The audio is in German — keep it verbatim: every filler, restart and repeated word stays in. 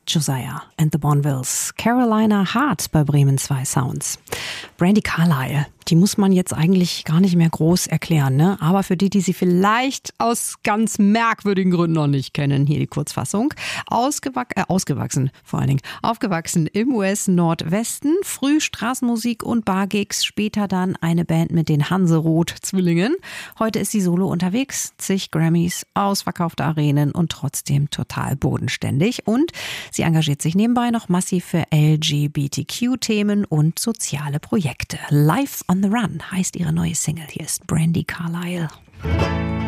Josiah and the Bonvilles, Carolina Hart bei Bremen zwei Sounds. Brandi Carlile, die muss man jetzt eigentlich gar nicht mehr groß erklären, ne? Aber für die, die sie vielleicht aus ganz merkwürdigen Gründen noch nicht kennen, hier die Kurzfassung. Ausgewac- äh, ausgewachsen, vor allen Dingen, aufgewachsen im U S-Nordwesten, früh Straßenmusik und Bargigs, später dann eine Band mit den Hanseroth-Zwillingen. Heute ist sie solo unterwegs, zig Grammys, ausverkaufte Arenen und trotzdem total bodenständig. Und sie engagiert sich nebenbei noch massiv für L G B T Q-Themen und soziale Projekte. Life on the Run heißt ihre neue Single. Hier ist Brandi Carlile.